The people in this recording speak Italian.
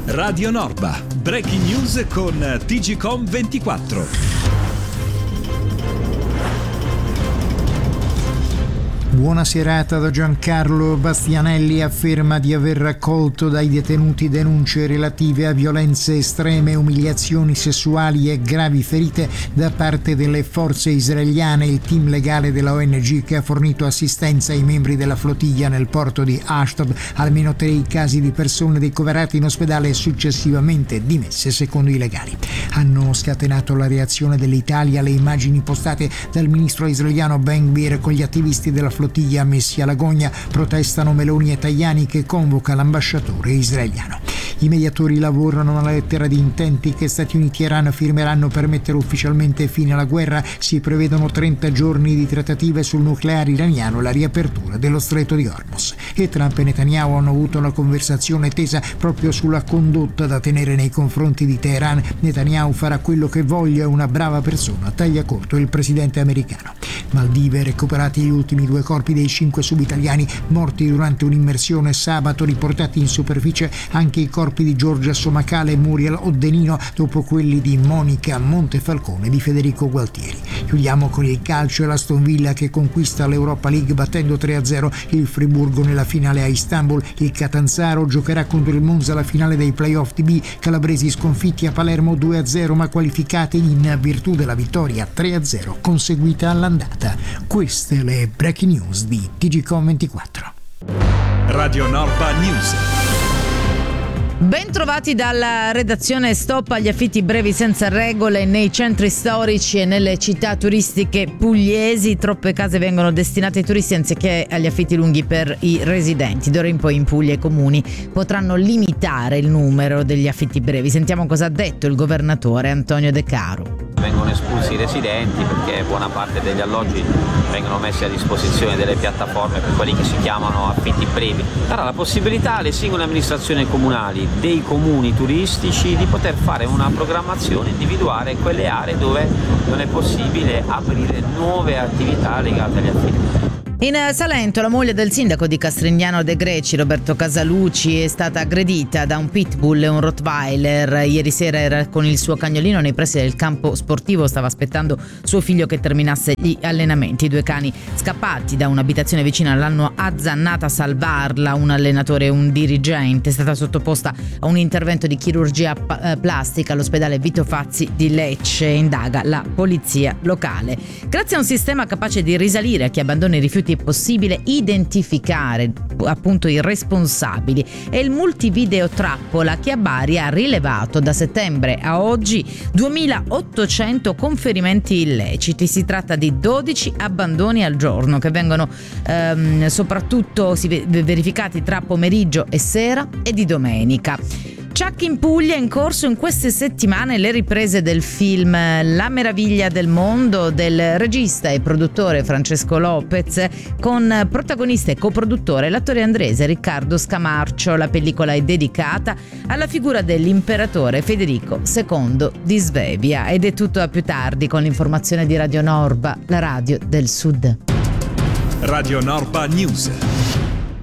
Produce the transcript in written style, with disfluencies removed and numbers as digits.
Radio Norba, breaking news con TGcom24. Buona serata da Giancarlo Bastianelli. Afferma di aver raccolto dai detenuti denunce relative a violenze estreme, umiliazioni sessuali e gravi ferite da parte delle forze israeliane. Il team legale della ONG che ha fornito assistenza ai membri della flottiglia nel porto di Ashdod. Almeno 3 casi di persone ricoverate in ospedale e successivamente dimesse secondo i legali. Hanno scatenato la reazione dell'Italia le immagini postate dal ministro israeliano Ben Gvir con gli attivisti della flottiglia messi alla gogna. Protestano Meloni e Tajani che convoca l'ambasciatore israeliano. I mediatori lavorano alla lettera di intenti che Stati Uniti e Iran firmeranno per mettere ufficialmente fine alla guerra. Si prevedono 30 giorni di trattative sul nucleare iraniano e la riapertura dello stretto di Hormuz. E Trump e Netanyahu hanno avuto una conversazione tesa proprio sulla condotta da tenere nei confronti di Teheran. Netanyahu farà quello che voglia, è una brava persona, taglia corto il presidente americano. Maldive, recuperati gli ultimi 2 corpi dei 5 subitaliani morti durante un'immersione sabato, riportati in superficie anche i corpi di Giorgia Somacale e Muriel Oddenino dopo quelli di Monica Montefalcone e di Federico Gualtieri. Chiudiamo con il calcio e l'Aston Villa che conquista l'Europa League battendo 3-0 il Friburgo nella finale a Istanbul. Il Catanzaro giocherà contro il Monza la finale dei playoff TB. Calabresi sconfitti a Palermo 2-0 ma qualificati in virtù della vittoria 3-0 conseguita all'andata. Queste le breaking news di TGcom24. Radio Norba News. Ben trovati dalla redazione. Stop agli affitti brevi senza regole nei centri storici e nelle città turistiche pugliesi. Troppe case vengono destinate ai turisti anziché agli affitti lunghi per i residenti. D'ora in poi in Puglia i comuni potranno limitare il numero degli affitti brevi. Sentiamo cosa ha detto il governatore Antonio De Caro. Vengono espulsi i residenti perché buona parte degli alloggi vengono messi a disposizione delle piattaforme per quelli che si chiamano affitti brevi. Darà la possibilità alle singole amministrazioni comunali, dei comuni turistici, di poter fare una programmazione, individuare quelle aree dove non è possibile aprire nuove attività legate agli affitti. In Salento la moglie del sindaco di Castrignano de' Greci, Roberto Casaluci, è stata aggredita da un pitbull e un rottweiler. Ieri sera era con il suo cagnolino nei pressi del campo sportivo, stava aspettando suo figlio che terminasse gli allenamenti. I 2 cani scappati da un'abitazione vicina l'hanno azzannata a salvarla. Un allenatore e un dirigente. È stata sottoposta a un intervento di chirurgia plastica all'ospedale Vito Fazzi di Lecce. Indaga la polizia locale. Grazie a un sistema capace di risalire a chi abbandona i rifiuti è possibile identificare appunto i responsabili. È il multivideo trappola che a Bari ha rilevato da settembre a oggi 2800 conferimenti illeciti. Si tratta di 12 abbandoni al giorno che vengono soprattutto verificati tra pomeriggio e sera e di domenica. Chuck in Puglia, in corso in queste settimane le riprese del film La meraviglia del mondo del regista e produttore Francesco Lopez, con protagonista e coproduttore l'attore andrese Riccardo Scamarcio. La pellicola è dedicata alla figura dell'imperatore Federico II di Svevia. Ed è tutto a più tardi con l'informazione di Radio Norba, la radio del Sud. Radio Norba News.